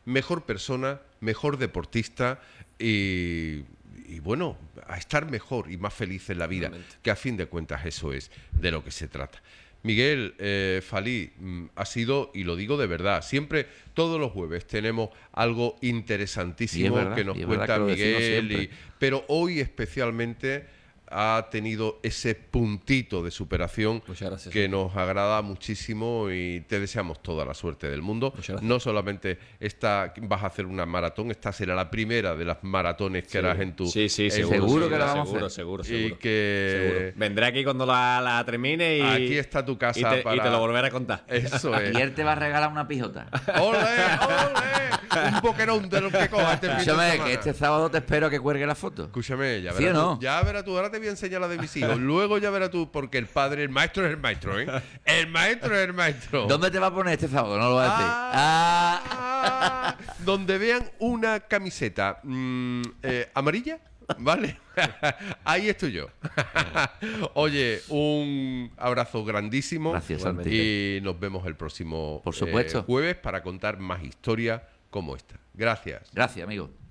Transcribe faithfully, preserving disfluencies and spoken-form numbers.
mejor persona, mejor deportista y, y bueno, a estar mejor y más feliz en la vida, Realmente. que a fin de cuentas eso es de lo que se trata. Miguel, eh, Falí, mm, ha sido, y lo digo de verdad, siempre, todos los jueves tenemos algo interesantísimo Y es verdad, que nos y es verdad cuenta que lo decimos Miguel, siempre. y, pero hoy especialmente ha tenido ese puntito de superación Muchas gracias. que nos agrada muchísimo y te deseamos toda la suerte del mundo. Muchas gracias. No solamente esta, vas a hacer una maratón, esta será la primera de las maratones que Sí. harás en tu... Sí, sí, en- seguro. Seguro que la vamos a seguro, hacer. Seguro, Y seguro. que- seguro. Vendré aquí cuando la, la termine y... Aquí está tu casa y te, para- y te lo volveré a contar. Eso es. Y él te va a regalar una pijota. ¡Ole, ole! Un boquerón de los que cojas este fin de Escúchame, semana. que este sábado te espero que cuelgue la foto. Escúchame, ya ¿Sí verás, o no? tú, ya verás tú, ahora te voy a enseñar la de mis hijos, luego ya verás tú, porque el padre, el maestro es el maestro, ¿eh? El maestro es el maestro. ¿Dónde te va a poner este sábado? No lo voy a decir. Ah, Ah. ah, donde vean una camiseta mm, eh, amarilla, ¿vale? Ahí estoy yo. Oye, un abrazo grandísimo. Gracias, Santi. Y nos vemos el próximo Por supuesto. eh, jueves para contar más historias como esta. Gracias. Gracias, amigo.